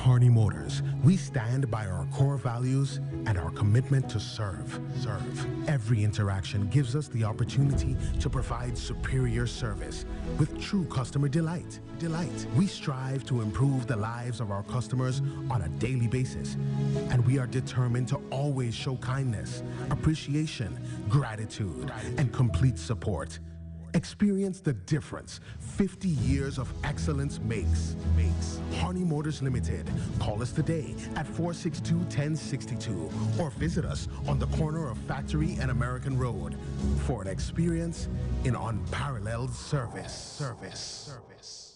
Harney Motors, we stand by our core values and our commitment to serve. Every interaction gives us the opportunity to provide superior service with true customer delight. We strive to improve the lives of our customers on a daily basis, and we are determined to always show kindness, appreciation, gratitude, and complete support. Experience the difference 50 years of excellence makes. Harney Motors Limited. Call us today at 462-1062 or visit us on the corner of Factory and American Road for an experience in unparalleled service.